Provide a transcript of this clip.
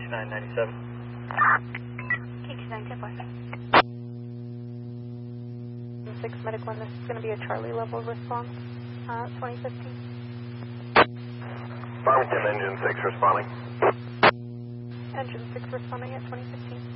K2997. K2910. 6 Medic 1, this is going to be a Charlie level response, 2015. Farmington Engine 6 responding. Engine 6 responding at 2015.